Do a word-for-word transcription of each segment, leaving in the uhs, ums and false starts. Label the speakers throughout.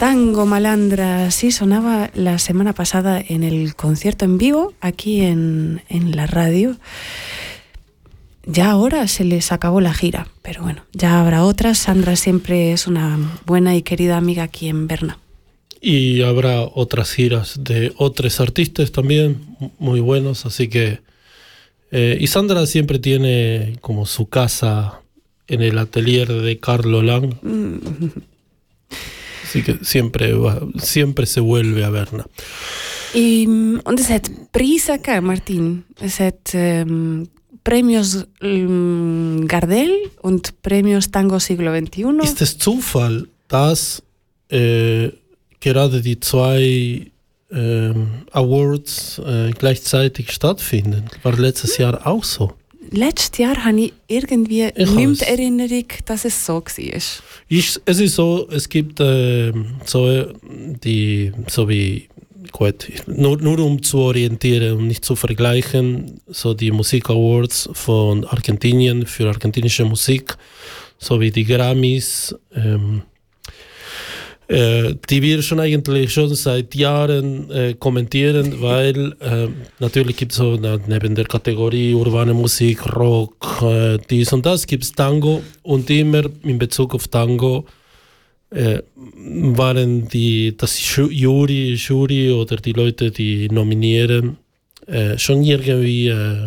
Speaker 1: Tango Malandra, sí, sonaba la semana pasada en el concierto en vivo, aquí en, en la radio. Ya ahora se les acabó la gira, pero bueno, ya habrá otras. Sandra siempre es una buena y querida amiga aquí en Berna.
Speaker 2: Y habrá otras giras de otros artistas también, muy buenos, así que... Eh, y Sandra siempre tiene como su casa en el atelier de Carlo Lang. Mm. Así que siempre, va, siempre se vuelve a Berna.
Speaker 1: Y, und es hat Preise gegeben, Martin. Es hat ähm, Premios ähm, Gardel und Premios Tango Siglo veintiuno.
Speaker 2: Ist es Zufall, dass äh, gerade die zwei äh, Awards äh, gleichzeitig stattfinden? War letztes Jahr auch so.
Speaker 1: Letztes Jahr habe ich irgendwie ich nicht die Erinnerung, dass es so war.
Speaker 2: Ich, es ist so, es gibt äh, so die, so wie, gut, nur, nur um zu orientieren, um nicht zu vergleichen, so die Musik Awards von Argentinien für argentinische Musik, so wie die Grammys, ähm, äh, die wir schon eigentlich schon seit Jahren äh, kommentieren, weil äh, natürlich gibt es so na, neben der Kategorie urbane Musik, Rock, äh, dies und das, gibt es Tango und immer in Bezug auf Tango äh, waren die, das Jury, Jury oder die Leute, die nominieren, äh, schon irgendwie äh,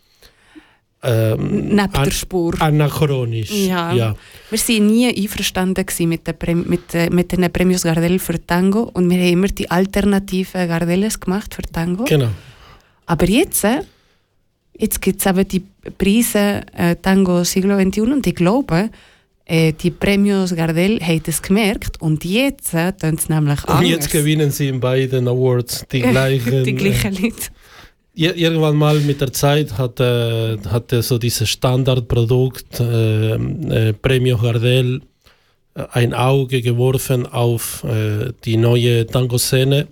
Speaker 1: Ähm, neben der Spur.
Speaker 2: Anachronisch.
Speaker 1: Ja.
Speaker 2: Ja.
Speaker 1: Wir waren nie einverstanden mit, den Prem- mit, äh, mit den Premios Gardel für Tango und wir haben immer die alternativen Gardeles gemacht für Tango.
Speaker 2: Genau.
Speaker 1: Aber jetzt, äh, jetzt gibt es eben die Preise äh, Tango Siglo veintiuno und ich glaube, äh, die Premios Gardel haben es gemerkt und jetzt äh, tun sie nämlich anders.
Speaker 2: Und jetzt gewinnen sie in beiden Awards die gleichen.
Speaker 1: die gleichen Leute.
Speaker 2: Irgendwann mal mit der Zeit hat, äh, hat er so dieses Standardprodukt äh, äh, Premio Gardel äh, ein Auge geworfen auf äh, die neue Tango-Szene.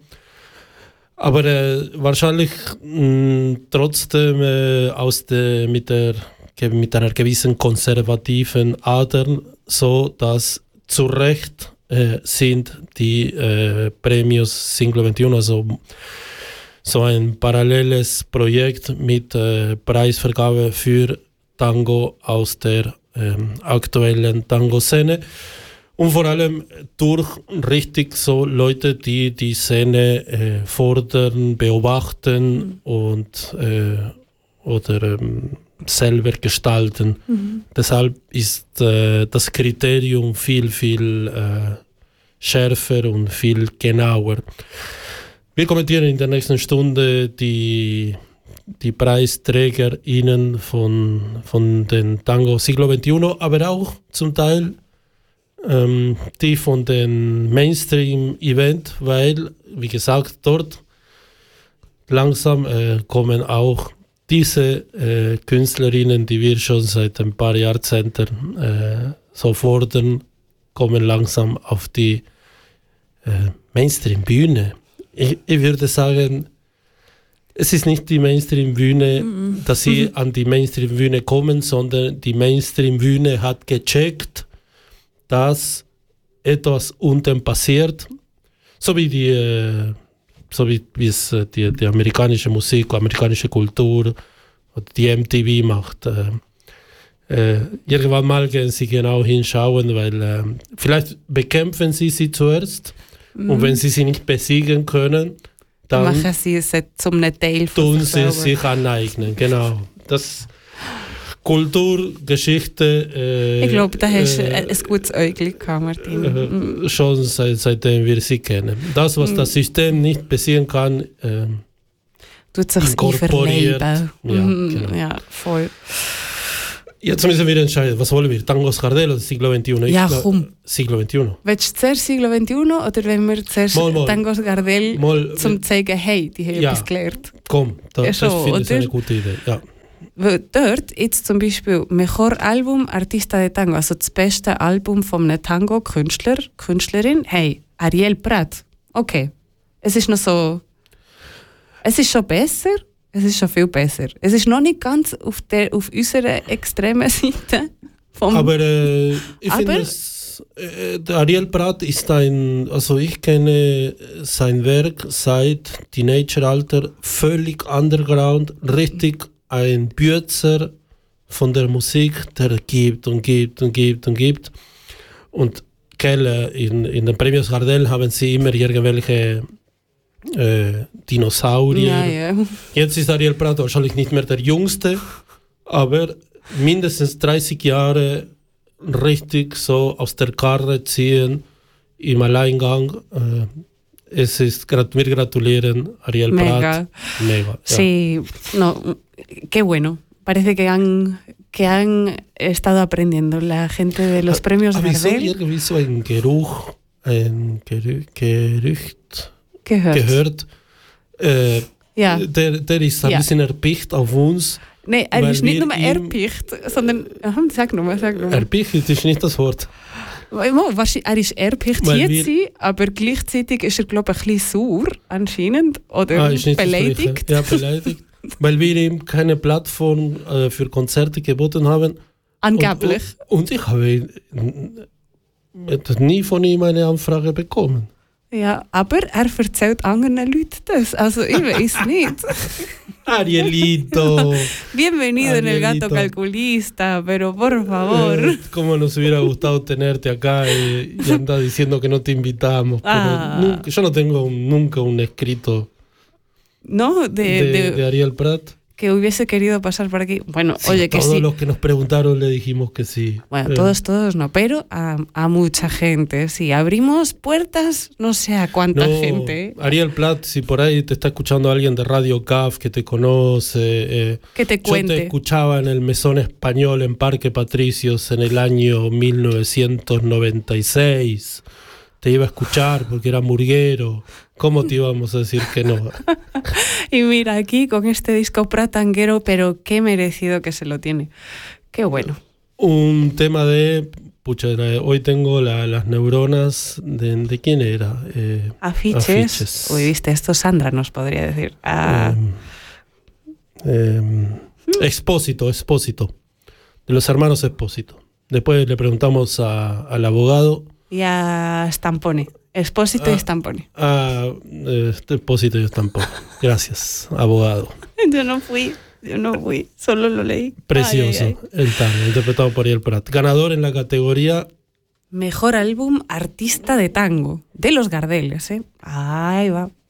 Speaker 2: Aber äh, wahrscheinlich mh, trotzdem äh, aus der, mit, der, mit einer gewissen konservativen Ader, so dass zu Recht äh, sind die äh, Premios Siglo veintiuno, also so ein paralleles Projekt mit äh, Preisvergabe für Tango aus der ähm, aktuellen Tango-Szene und vor allem durch richtig so Leute, die die Szene äh, fordern, beobachten mhm. und äh, oder ähm, selber gestalten. Mhm. Deshalb ist äh, das Kriterium viel, viel äh, schärfer und viel genauer. Wir kommentieren in der nächsten Stunde die, die PreisträgerInnen von, von den Tango Siglo veintiuno, aber auch zum Teil ähm, die von den Mainstream-Event, weil, wie gesagt, dort langsam äh, kommen auch diese äh, Künstlerinnen, die wir schon seit ein paar Jahrzehnten äh, so fordern, kommen langsam auf die äh, Mainstream-Bühne. Ich, ich würde sagen, es ist nicht die Mainstream-Bühne, mm-hmm. dass sie mm-hmm. an die Mainstream-Bühne kommen, sondern die Mainstream-Bühne hat gecheckt, dass etwas unten passiert, so wie die, äh, so wie, wie es äh, die, die amerikanische Musik, amerikanische Kultur oder die M T V macht. Äh, äh, irgendwann mal gehen sie genau hinschauen, weil äh, vielleicht bekämpfen sie sie zuerst. Mm. Und wenn sie sie nicht besiegen können, dann
Speaker 1: machen sie es zum Teil von
Speaker 2: tun sie sich aneignen. Genau. Das Kultur, Geschichte. Äh,
Speaker 1: ich glaube, da hast du äh, ein gutes Äuglein gehabt, Martin.
Speaker 2: Äh, schon seit, seitdem wir sie kennen. Das, was mm. das System nicht besiegen kann, äh,
Speaker 1: tut sich
Speaker 2: inkorporiert.
Speaker 1: Ja, mm,
Speaker 2: genau.
Speaker 1: Ja, voll.
Speaker 2: Jetzt müssen wir entscheiden, was wollen wir? Tangos Gardel oder Siglo veintiuno?
Speaker 1: Ja,
Speaker 2: ich,
Speaker 1: komm.
Speaker 2: Siglo veintiuno.
Speaker 1: Willst du zuerst Siglo veintiuno oder wenn wir zuerst mal, mal. Tangos Gardel mal, zum zeigen, hey, die haben ja. etwas gelernt?
Speaker 2: Komm, da,
Speaker 1: ja,
Speaker 2: das finde ich eine gute Idee. Ja.
Speaker 1: Weil dort jetzt zum Beispiel Mejor Album Artista de Tango, also das beste Album von einem Tango-Künstler, Künstlerin, hey, Ariel Prat. Okay, es ist noch so, es ist schon besser. Es ist schon viel besser. Es ist noch nicht ganz auf, der, auf unserer extremen Seite. Vom
Speaker 2: aber äh, ich finde es es, äh, Ariel Prat ist ein, also ich kenne sein Werk seit Teenageralter, völlig underground, richtig ein Bützer von der Musik, der gibt und gibt und gibt und gibt. Und Kelle, in, in den Premios Gardel haben sie immer irgendwelche äh, Dinosaurier.
Speaker 1: Ja, ja.
Speaker 2: Jetzt ist Ariel Prat wahrscheinlich nicht mehr der Jüngste, aber mindestens dreißig Jahre richtig so aus der Karre ziehen im Alleingang. Äh, es ist, wir gratulieren Ariel
Speaker 1: Mega.
Speaker 2: Prat. Mega. Ja.
Speaker 1: Sí, no, qué bueno. Parece que han, que han estado aprendiendo la gente de los premios
Speaker 2: Habe ich so
Speaker 1: Gardel.
Speaker 2: irgendwie so ein Geruch, ein Gerü Gerücht
Speaker 1: Gehört.
Speaker 2: gehört. Äh,
Speaker 1: Ja.
Speaker 2: der, der ist ein
Speaker 1: Ja.
Speaker 2: bisschen erpicht auf uns.
Speaker 1: Nee, er
Speaker 2: Weil
Speaker 1: ist nicht
Speaker 2: wir
Speaker 1: nur
Speaker 2: ihm-
Speaker 1: erpicht, sondern... Aha, sag nochmal, sag nochmal.
Speaker 2: Erpicht ist nicht das Wort.
Speaker 1: Er ist erpicht
Speaker 2: Weil
Speaker 1: hier
Speaker 2: wir-
Speaker 1: zu sein, aber gleichzeitig ist er, glaube ich, ein bisschen sauer, anscheinend. Oder
Speaker 2: Ah, ist nicht das
Speaker 1: beleidigt.
Speaker 2: Gleiche. Ja, beleidigt. Weil wir ihm keine Plattform äh, für Konzerte geboten haben.
Speaker 1: Angeblich.
Speaker 2: Und, und, und ich habe ihn, äh, nie von ihm eine Anfrage bekommen.
Speaker 1: Ja, aber er erzählt anderen Leuten das. Also ich weiß nicht.
Speaker 2: Arielito.
Speaker 1: Bienvenido en el Gato
Speaker 2: Arielito.
Speaker 1: Calculista, pero por favor.
Speaker 2: Eh, cómo nos hubiera gustado tenerte acá y, y anda diciendo que no te invitamos. Pero
Speaker 1: Ah.
Speaker 2: nunca- yo no tengo un- nunca un escrito
Speaker 1: ¿No? De,
Speaker 2: de,
Speaker 1: de-
Speaker 2: de Ariel Prat.
Speaker 1: que hubiese querido pasar por aquí. Bueno,
Speaker 2: Sí,
Speaker 1: oye, que
Speaker 2: todos
Speaker 1: sí.
Speaker 2: los que nos preguntaron le dijimos que sí.
Speaker 1: Bueno,
Speaker 2: Eh,
Speaker 1: todos, todos no, pero a, a mucha gente. Si abrimos puertas, no sé a cuánta
Speaker 2: no,
Speaker 1: gente.
Speaker 2: Ariel Prat, si por ahí te está escuchando alguien de Radio C A F que te conoce, eh,
Speaker 1: Que te
Speaker 2: yo te
Speaker 1: cuente.
Speaker 2: escuchaba en el Mesón Español en Parque Patricios en el año mil novecientos noventa y seis. Te iba a escuchar porque era murguero. ¿Cómo te íbamos a decir que no?
Speaker 1: Y mira, aquí con este disco pratanguero, pero qué merecido que se lo tiene. Qué bueno.
Speaker 2: Un tema de... Pucha, era- hoy tengo la- las neuronas de, ¿de quién era? Eh,
Speaker 1: Afiches.
Speaker 2: Afiches.
Speaker 1: Uy, viste, esto Sandra nos podría decir. Ah,
Speaker 2: eh, eh, Expósito, Expósito. De los hermanos Expósito. Después le preguntamos a- al abogado.
Speaker 1: y a Stampone. Expósito y
Speaker 2: Ah.
Speaker 1: Stampone.
Speaker 2: Ah, eh, Expósito y Estampó. Gracias, abogado.
Speaker 1: Yo no fui, yo no fui, solo lo leí.
Speaker 2: Precioso.
Speaker 1: Ay, ay, ay.
Speaker 2: El tango, interpretado por Ariel Prat. Ganador en la categoría
Speaker 1: Mejor álbum artista de tango. De los Gardeles, ¿eh? Ahí va.